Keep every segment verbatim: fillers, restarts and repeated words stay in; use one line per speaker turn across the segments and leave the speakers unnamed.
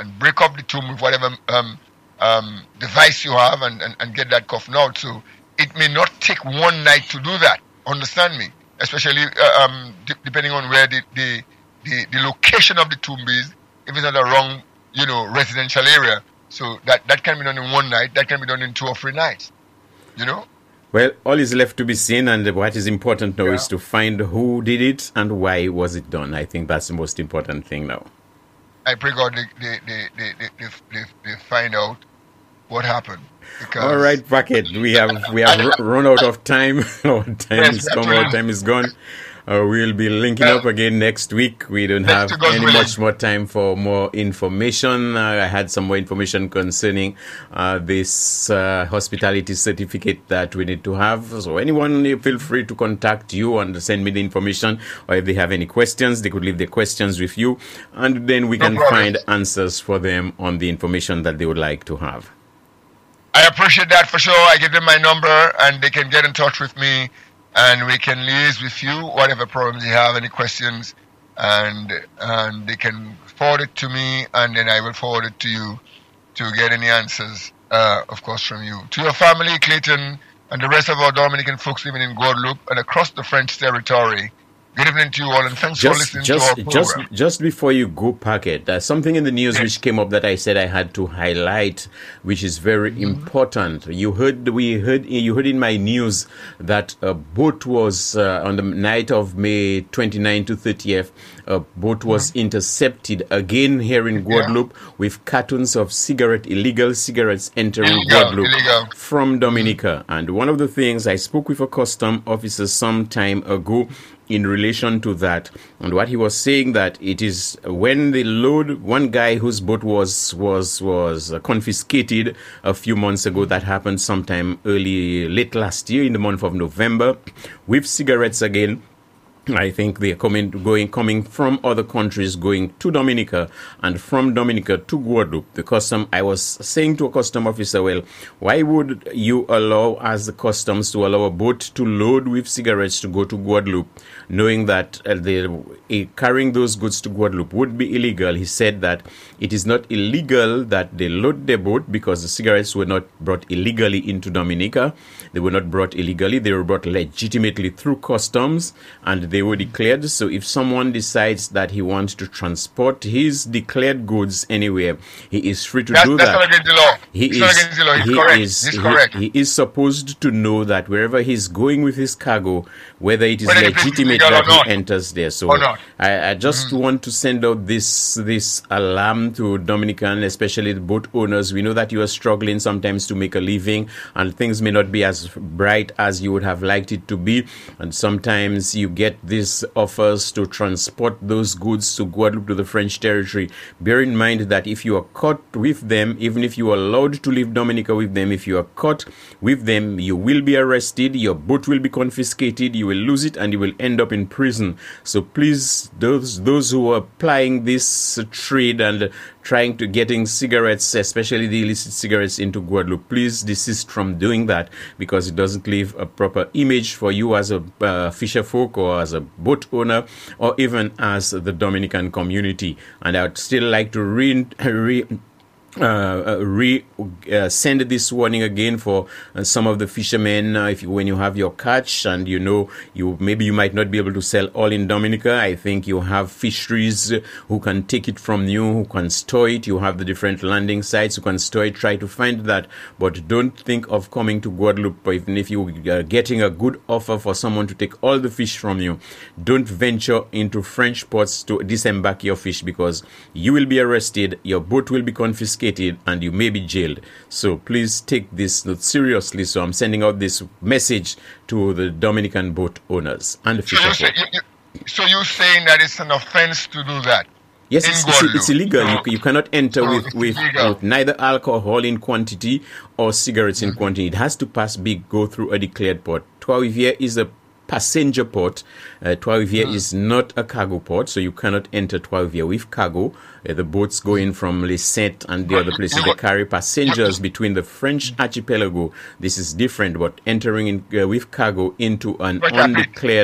and break up the tomb with whatever um, um, device you have and, and, and get that coffin out. So it may not take one night to do that. Understand me? Especially uh, um, d- depending on where the, the, the, the location of the tomb is. If it's not a wrong, you know, residential area. So that, that can be done in one night. That can be done in two or three nights. You know?
Well, all is left to be seen, and what is important now yeah. is to find who did it and why was it done. I think that's the most important thing now.
I pray God they, they, they, they, they, they, they find out what happened. Because
all right, Brackett, we have we have r- run out of time. Our time
Yes,
is come. Our time is gone. Uh, we'll be linking
Well,
up again next week. We don't have
to God's
any
willing.
much more time for more information. Uh, I had some more information concerning uh, this uh, hospitality certificate that we need to have. So anyone, feel free to contact you and send me the information. Or if they have any questions, they could leave their questions with you. And then we
No
can
problem.
find answers for them on the information that they would like to have.
I appreciate that for sure. I give them my number and they can get in touch with me and we can liaise with you, whatever problems you have, any questions, and and they can forward it to me and then I will forward it to you to get any answers, uh, of course, from you. To your family, Clayton, and the rest of our Dominican folks living in Guadeloupe and across the French territory, good evening to you all and thanks for
Just,
listening
just,
to our
just,
program.
just before you go, Packet, there's something in the news
Yes.
which came up that I said I had to highlight, which is very
Mm-hmm.
important. You heard, we heard, you heard in my news that a boat was uh, on the night of May twenty-ninth to thirtieth. A boat was
Mm-hmm.
intercepted again here in Guadeloupe with cartons of cigarette, illegal cigarettes entering
Illegal,
Guadeloupe
illegal.
from Dominica. And one of the things I spoke with a custom officer some time ago in relation to that, and what he was saying that it is when they load one guy whose boat was was was confiscated a few months ago. That happened sometime early late last year in the month of November with cigarettes again. I think they are coming, going, coming from other countries, going to Dominica, and from Dominica to Guadeloupe. The custom, I was saying to a custom officer, well, why would you allow, as the customs, to allow a boat to load with cigarettes to go to Guadeloupe, knowing that uh, they, uh, carrying those goods to Guadeloupe would be illegal? He said that it is not illegal that they load their boat because the cigarettes were not brought illegally into Dominica. They were not brought illegally. They were brought legitimately through customs, and they were declared. So if someone decides that he wants to transport his declared goods anywhere, he is free to
That's,
do
that's
that.
not against the law.
He
it's
is,
not against the law. He's
he
correct.
is,
He's
he-
correct.
He, is supposed to know that wherever he's going with his cargo, whether it is
Whether the place is
legitimate
legal
that
or not.
he enters there. So
Or not.
I, I just want to send out this this alarm to Dominican, especially the boat owners. We know that you are struggling sometimes to make a living, and things may not be as bright as you would have liked it to be. And sometimes you get these offers to transport those goods to Guadeloupe, to the French territory. Bear in mind that if you are caught with them, even if you are allowed to leave Dominica with them, if you are caught with them, you will be arrested, your boat will be confiscated, you will lose it, and you will end up in prison. So please, those those who are applying this uh, trade and uh, trying to getting cigarettes, especially the illicit cigarettes, into Guadeloupe, please desist from doing that, because it doesn't leave a proper image for you as a uh, fisher folk or as a boat owner or even as the Dominican community. And I would still like to re, re Uh, uh, re uh, send this warning again for uh, some of the fishermen. Uh, if you, when you have your catch and you know you maybe you might not be able to sell all in Dominica, I think you have fisheries who can take it from you, who can store it. You have the different landing sites who can store it. Try to find that, but don't think of coming to Guadeloupe. Even if you are getting a good offer for someone to take all the fish from you, don't venture into French ports to disembark your fish, because you will be arrested, your boat will be confiscated, and you may be jailed. So please take this seriously. So I'm sending out this message to the Dominican boat owners and the
So you're,
fisher
say,
folk.
you, you, so you're saying that it's an offense to do that?
Yes,
in
it's, it's,
Guadeloupe.
it's illegal.
No.
You, you cannot enter
So
with,
it's
with,
illegal.
with neither alcohol in quantity or cigarettes in
Mm-hmm.
quantity. It has to pass big, go through a declared port. Trois-Rivières is a passenger port. Uh, Trois-Rivières
Mm-hmm.
is not a cargo port, so you cannot enter Trois-Rivières with cargo. Uh, the boats going from Les Saintes and the other places, they carry passengers between the French archipelago. This is different, but entering in, uh, with cargo into an
Right, I think-
undeclared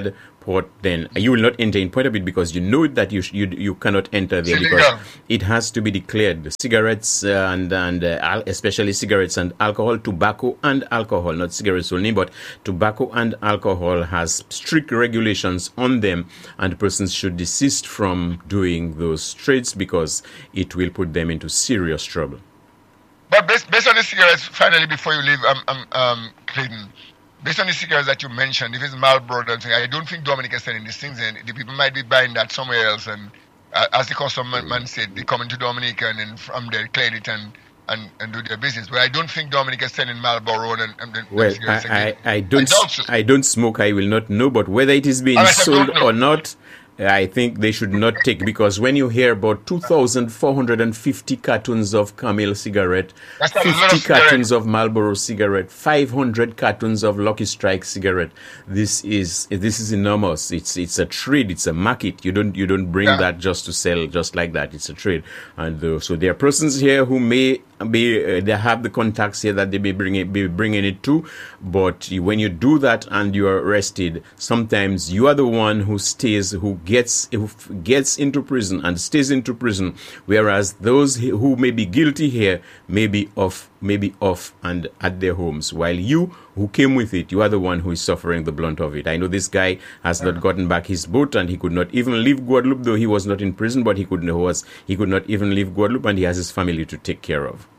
port, then you will not enter in Point of it because you know that you sh- you you cannot enter there because it has to be declared. The cigarettes uh, and and uh, especially cigarettes and alcohol, tobacco and alcohol, not cigarettes only, but tobacco and alcohol has strict regulations on them, and persons should desist from doing those trades because it will put them into serious trouble.
But based, based on the cigarettes, finally, before you leave, um, um, um, Clayton, based on the cigarettes that you mentioned, if it's Marlboro, I don't think Dominica is selling these things, and the people might be buying that somewhere else. And uh, as the customer man said, they come into Dominica and then from there clean it and, and, and do their business. But I don't think Dominica is selling Marlboro and, and then
well, I, I, I don't I don't smoke. I will not know, but whether it is being right, sold or not, I think they should not take, because when you hear about two thousand four hundred fifty cartons of Camel cigarette, fifty cartons of Marlboro cigarette, five hundred cartons of Lucky Strike cigarette, this is this is enormous. It's it's a trade. It's a market. You don't you don't bring yeah. that just to sell just like that. It's a trade, and uh, so there are persons here who may be uh, they have the contacts here that they may bring it, be bringing it to, but when you do that and you are arrested, sometimes you are the one who stays who gets who gets into prison and stays into prison, whereas those who may be guilty here may be off may be off and at their homes, while you who came with it, you are the one who is suffering the blunt of it. I know this guy has not gotten back his boat, and he could not even leave Guadeloupe, though he was not in prison, but he could was he could not even leave Guadeloupe, and he has his family to take care of.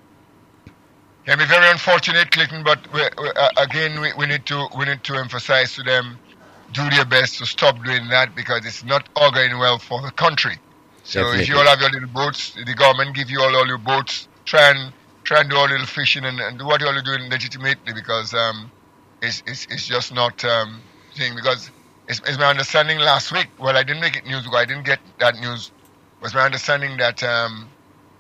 Can be very unfortunate, Clayton, but we, we, uh, again, we, we need to we need to emphasize to them, do their best to stop doing that, because it's not auguring well for the country. So Definitely. If you all have your little boats, the government give you all, all your boats, try and try and do all little fishing and, and do what you're doing legitimately, because um, it's, it's it's just not um thing. Because it's, it's my understanding last week. Well, I didn't make it news because I didn't get that news. It was my understanding that um,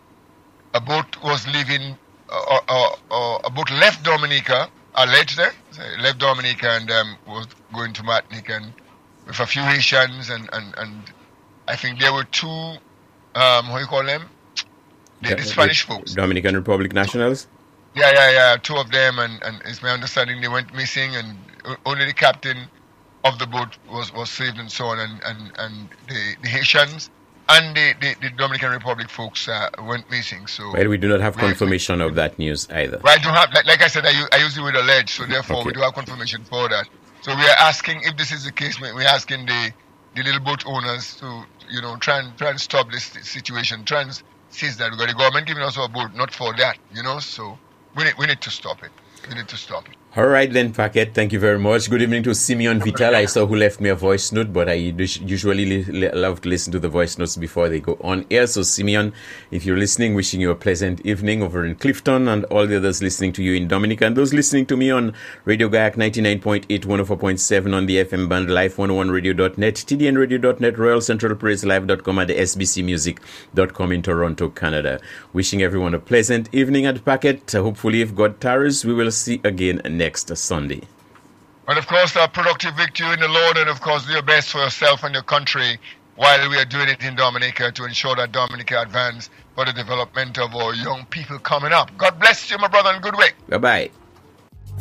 a boat was leaving, or, or, or a boat left Dominica, alleged there, left Dominica and um, was going to Martinique, and with a few Haitians and, and, and I think there were two, um, how do you call them? The, the Spanish folks.
Dominican Republic nationals?
Yeah, yeah, yeah. Two of them, and, and it's my understanding they went missing, and only the captain of the boat was, was saved and so on, and, and, and the, the Haitians and the, the, the Dominican Republic folks uh, went missing. So
well, we do not have confirmation of that news either.
Well, I don't have, like, like I said, I, I use it with alleged, so therefore okay. we do have confirmation for that. So we are asking, if this is the case, we're asking the, the little boat owners to, you know, try and try and stop this situation, try and seize that, because the government giving us a boat, not for that, you know, so we need, we need to stop it. We need to stop it.
All right then, Paquette, thank you very much. Good evening to Simeon Vital. I saw who left me a voice note, but I usually li- love to listen to the voice notes before they go on air. So Simeon, if you're listening, wishing you a pleasant evening over in Clifton, and all the others listening to you in Dominica, and those listening to me on Radio Gayak ninety-nine point eight, one oh four point seven on the F M band, live one oh one radio dot net, T D N radio dot net, Royal Central Praise Live dot com, and the S B C music dot com in Toronto, Canada. Wishing everyone a pleasant evening at Paquette. Hopefully, if God tarries, we will see again next Sunday.
And of course, a productive victory in the Lord, and of course, do your best for yourself and your country while we are doing it in Dominica to ensure that Dominica advance for the development of our young people coming up. God bless you, my brother, and good way.
Bye-bye.